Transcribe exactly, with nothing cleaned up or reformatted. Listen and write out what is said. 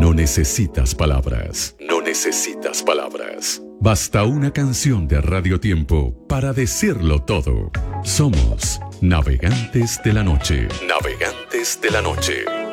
No necesitas palabras, no necesitas palabras. Basta una canción de Radio Tiempo para decirlo todo. Somos Navegantes de la Noche. Navegantes de la Noche.